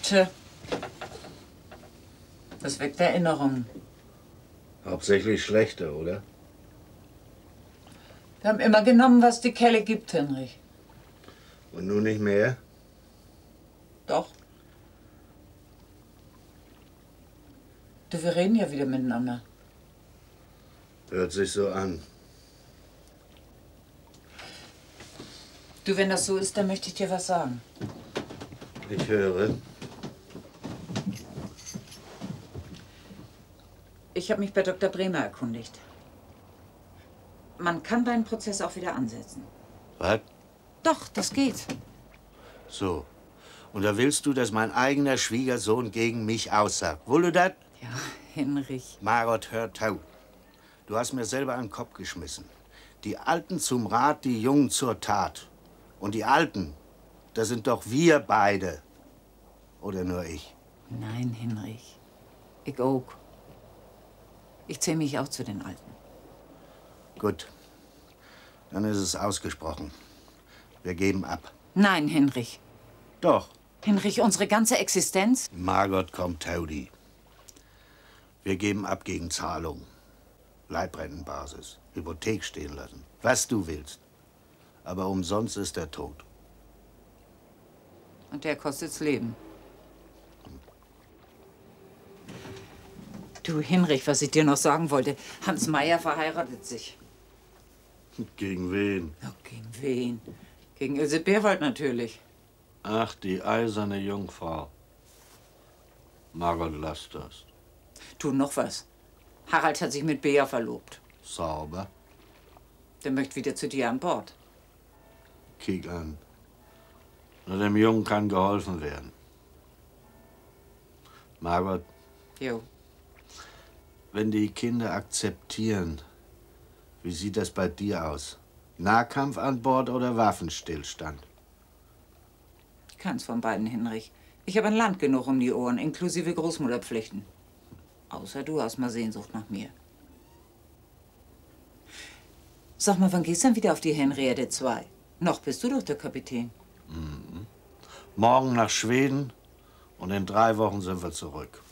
Tja. Das weckt Erinnerungen. Hauptsächlich schlechte, oder? Wir haben immer genommen, was die Kelle gibt, Hinrich. Und nun nicht mehr? Doch. Du, wir reden ja wieder miteinander. Hört sich so an. Du, wenn das so ist, dann möchte ich dir was sagen. Ich höre. Ich habe mich bei Dr. Bremer erkundigt. Man kann deinen Prozess auch wieder ansetzen. Was? Doch, das geht. So. Und da willst du, dass mein eigener Schwiegersohn gegen mich aussagt. Will du das? Ja, Hinrich. Margot, hör tau. Du hast mir selber einen Kopf geschmissen. Die Alten zum Rat, die Jungen zur Tat. Und die Alten, das sind doch wir beide. Oder nur ich? Nein, Hinrich. Ich auch. Ich zähle mich auch zu den Alten. Gut. Dann ist es ausgesprochen. Wir geben ab. Nein, Hinrich. Doch. Hinrich, unsere ganze Existenz? Margot kommt Taudi. Wir geben ab gegen Zahlung. Leibrentenbasis. Hypothek stehen lassen. Was du willst. Aber umsonst ist er tot. Und der kostet's Leben. Du, Hinrich, was ich dir noch sagen wollte. Hans Meyer verheiratet sich. Gegen wen? Ja, gegen wen? Gegen Ilse Berwald natürlich. Ach, die eiserne Jungfrau. Margot, lass das. Tu noch was. Harald hat sich mit Bea verlobt. Sauber. Der möchte wieder zu dir an Bord. Kiek an. Nur dem Jungen kann geholfen werden. Margot, Jo. wenn die Kinder akzeptieren, wie sieht das bei dir aus? Nahkampf an Bord oder Waffenstillstand? Keins von beiden, Hinrich. Ich habe ein Land genug um die Ohren, inklusive Großmutterpflichten. Außer du hast mal Sehnsucht nach mir. Sag mal, wann gehst du denn wieder auf die Henriette II? Noch bist du doch der Kapitän. Morgen nach Schweden und in 3 Wochen sind wir zurück.